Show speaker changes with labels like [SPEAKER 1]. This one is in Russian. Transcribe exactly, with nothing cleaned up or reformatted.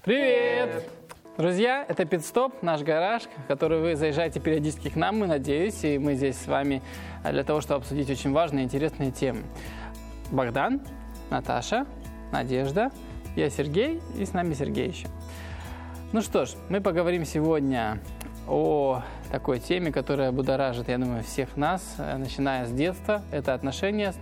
[SPEAKER 1] Привет! Друзья, это Питстоп, наш гараж, в который вы заезжаете периодически к нам, мы надеюсь, и мы здесь с вами для того, чтобы обсудить очень важные и интересные темы. Богдан, Наташа, Надежда, я Сергей, и с нами Сергей еще. Ну что ж, мы поговорим сегодня о такой теме, которая будоражит, я думаю, всех нас, начиная с детства. Это отношения с